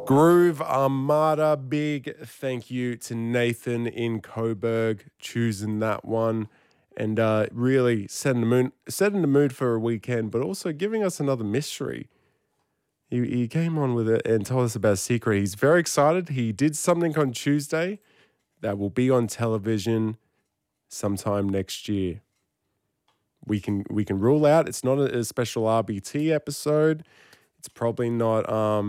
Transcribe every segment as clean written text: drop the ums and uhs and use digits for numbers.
Groove Armada, big thank you to Nathan in Coburg choosing that one and really setting the mood for a weekend, but also giving us another mystery. He came on with it and told us about a secret. He's very excited. He did something on Tuesday that will be on television sometime next year. We can rule out it's not a special RBT episode. It's probably not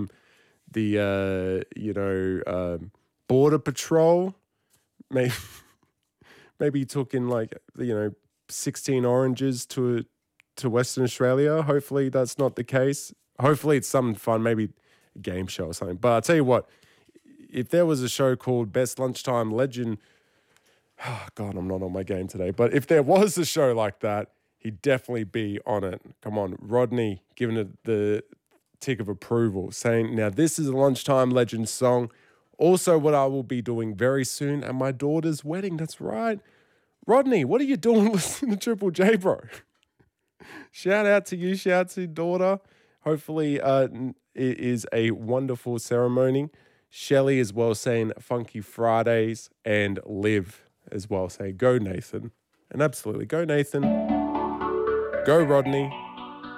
Border Patrol. Maybe he took in 16 oranges to Western Australia. Hopefully that's not the case. Hopefully it's something fun, maybe a game show or something. But I'll tell you what, if there was a show called Best Lunchtime Legend, oh God, I'm not on my game today. But if there was a show like that, he'd definitely be on it. Come on, Rodney, giving it the tick of approval, saying, now this is a Lunchtime Legend song. Also what I will be doing very soon at my daughter's wedding. That's right. Rodney, what are you doing listening to Triple J, bro? Shout out to you. Shout out to your daughter. Hopefully it is a wonderful ceremony. Shelley as well saying Funky Fridays, and Liv as well saying go Nathan. And absolutely go Nathan. Go Rodney.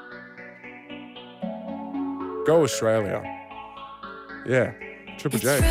Go Australia. Yeah, Triple J.